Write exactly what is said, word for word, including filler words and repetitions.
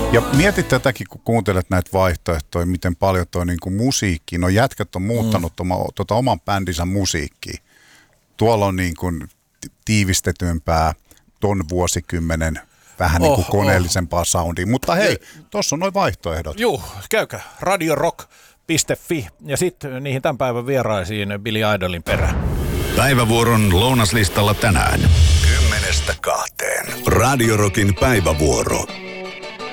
Ja mietit tätäkin, kun kuuntelet näitä vaihtoehtoja, miten paljon tuo niin musiikki, no jätkät on muuttanut mm. tuota oman bändinsä musiikkiin. Tuolla on niin kuin tiivistetympää ton vuosikymmenen vähän oh, niin kuin koneellisempaa oh. soundia. Mutta hei, tuossa on noin vaihtoehdot. Juu, käykää radiorock piste fi ja sitten niihin tämän päivän vieraisiin Billy Idolin perään. Päivävuoron lounaslistalla tänään. Kymmenestä kahteen. Radio Rockin päivävuoro.